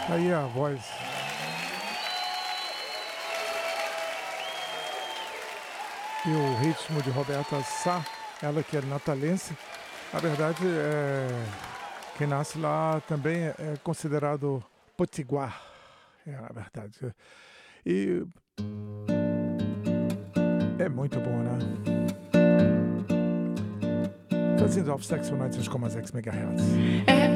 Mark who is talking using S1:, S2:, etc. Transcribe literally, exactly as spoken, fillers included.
S1: Aí a voz e o ritmo de Roberta Sá, ela que é natalense. Na verdade, é, quem nasce lá também é é considerado potiguar, é, na verdade. E é muito bom, né? Fazendo off Sexual Nights com as X Megahertz.